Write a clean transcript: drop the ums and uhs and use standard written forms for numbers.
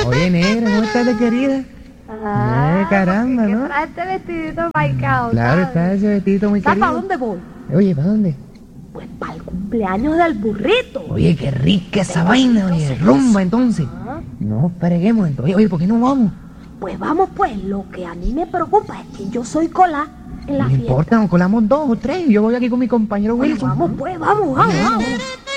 Oye, negra, ¿cómo estás, querida? Caramba, ¿no? ¿no? Trae este vestidito marcado. Claro, está ese vestidito muy ¿Sabes querido. para dónde voy? Oye, ¿para dónde? Pues para el cumpleaños del burrito. Oye, qué rica esa vaina, oye, rumba entonces. Ah, No, freguemos entonces. Oye, ¿por qué no vamos? Pues vamos pues, lo que a mí me preocupa es que yo soy cola en la No fiesta. importa, nos colamos 2 o 3. Yo voy aquí con mi compañero Pues Wilson. vamos pues, vamos.